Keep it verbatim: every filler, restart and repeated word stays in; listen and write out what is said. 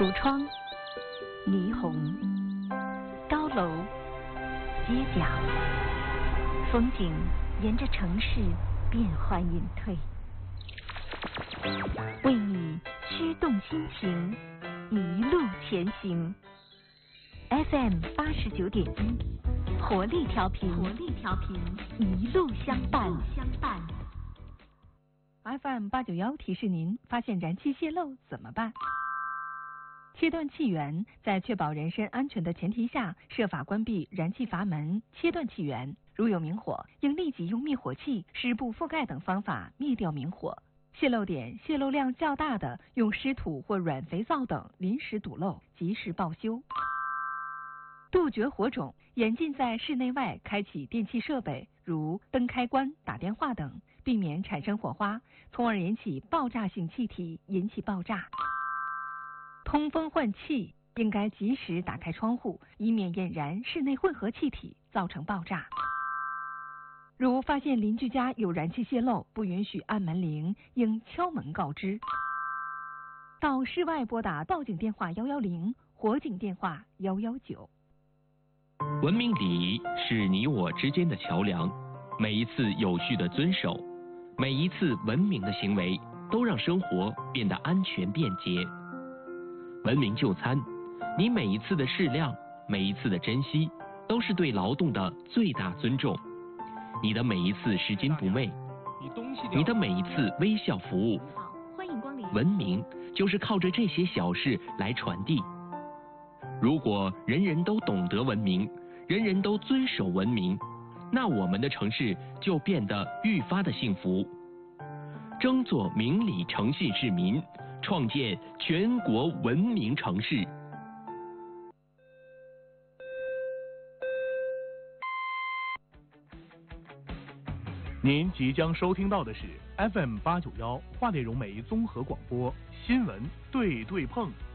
橱窗、霓虹、高楼、街角，风景沿着城市变幻隐退，为你驱动心情，一路前行。F M 八十九点一，活力调频，活力调频，一路相伴，相伴。 F M 八九幺提示您：发现燃气泄漏怎么办？切断气源，在确保人身安全的前提下，设法关闭燃气阀门，切断气源。如有明火，应立即用灭火器、湿布覆盖等方法灭掉明火。泄漏点泄漏量较大的，用湿土或软肥皂等临时堵漏，及时报修。杜绝火种，严禁在室内外开启电气设备，如灯开关、打电话等，避免产生火花，从而引起爆炸性气体，引起爆炸。通风换气，应该及时打开窗户，以免引燃室内混合气体，造成爆炸。如发现邻居家有燃气泄漏，不允许按门铃，应敲门告知。到室外拨打报警电话一一零，火警电话一一九。 文明礼仪是你我之间的桥梁，每一次有序的遵守，每一次文明的行为，都让生活变得安全便捷。文明就餐，你每一次的适量，每一次的珍惜，都是对劳动的最大尊重。你的每一次拾金不昧，你的每一次微笑服务， 欢迎光临。 文明就是靠着这些小事来传递。如果人人都懂得文明，人人都遵守文明，那我们的城市就变得愈发的幸福。争做明理诚信市民，创建全国文明城市。 您即将收听到的是 F M 八九幺华联融媒综合广播新闻对对碰。